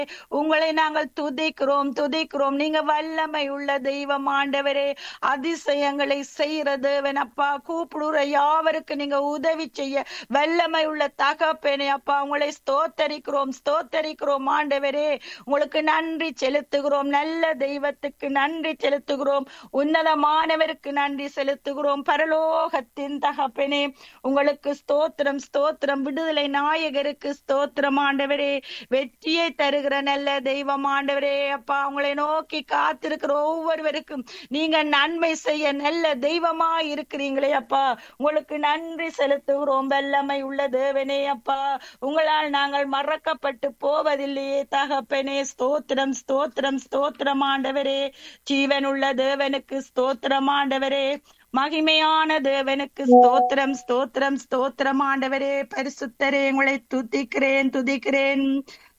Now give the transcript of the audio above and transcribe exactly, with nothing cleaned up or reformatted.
உங்களை நாங்கள் துதிக்கிறோம் துதிக்கிறோம். நீங்க வல்லமை உள்ள தெய்வம் ஆண்டவரே. அதிசயங்களை செய்யற தேவன் அப்பா. கூப்பிடுற யாவருக்கு நீங்க உதவி செய்ய வல்லமை உள்ள தகப்பனே அப்பா. உங்களை ஸ்தோத்தரிக்கிறோம் ஸ்தோத்தரிக்கிறோம் ஆண்டவரே. உங்களுக்கு நன்றி செலுத்துகிறோம். நல்ல தெய்வத்துக்கு நன்றி செலுத்துகிறோம். உன்னதமானவருக்கு நன்றி செலுத்துகிறோம். பரலோகத்தின் தகப்பனே உங்களுக்கு ஸ்தோத்திரம் ஸ்தோத்திரம். விடுதலை நாயகருக்கு ஸ்தோத்திரம் ஆண்டவரே. வெற்றியை தருகிற நல்ல தெய்வம் ஆண்டவரே அப்பா. உங்களை நோக்கி காத்திருக்கிற ஒவ்வொருவருக்கும் நீங்க நன்மை செய்ய நல்ல தெய்வமா இருக்கிறீங்களே அப்பா. உங்களுக்கு நன்றி செலுத்துகிறோம். வல்லமை உள்ள தேவனே அப்பா. உங்களால் நாங்கள் மறக்கப்பட்டு போவதில்லையே தகப்பனே. ஸ்தோத்திரம் ஸ்தோத்திரம் ஸ்தோத்திரம் ஆண்டவரே. ஜீவன் உள்ள தேவனுக்கு ஸ்தோத்திரம் ஆண்டவரே. மகிமையான தேவனுக்கு ஸ்தோத்திரம் ஸ்தோத்திரம் ஸ்தோத்திரம் ஆண்டவரே. பரிசுத்தரே உங்களை துதிக்கிறேன் துதிக்கிறேன்.